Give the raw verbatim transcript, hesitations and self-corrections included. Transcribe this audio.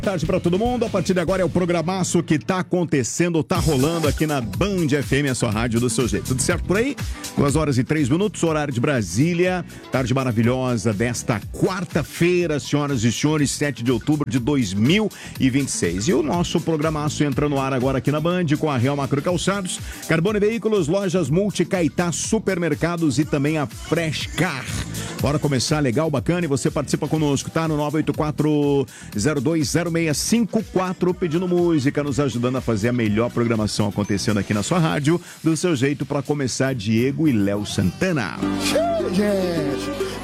Boa tarde para todo mundo. A partir de agora é o programaço que tá acontecendo, tá rolando aqui na Band F M, a sua rádio do seu jeito. Tudo certo por aí? Duas horas e três minutos, horário de Brasília. Tarde maravilhosa desta quarta-feira, senhoras e senhores, sete de outubro de dois mil e vinte e seis. E o nosso programaço entra no ar agora aqui na Band com a Real Macro Calçados, Carbone Veículos, Lojas Multi, Caetá, Supermercados e também a Fresh Car. Bora começar legal, bacana, e você participa conosco, tá? No nove oito quatro zero dois zero seis cinco quatro, pedindo música, nos ajudando a fazer a melhor programação acontecendo aqui na sua rádio, do seu jeito, para começar, Diego e Léo Santana. Gente,